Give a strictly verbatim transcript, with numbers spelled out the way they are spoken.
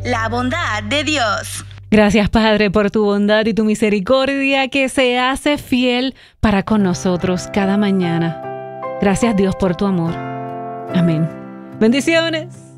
la bondad de Dios. Gracias, Padre, por tu bondad y tu misericordia que se hace fiel para con nosotros cada mañana. Gracias, Dios, por tu amor. Amén. Bendiciones.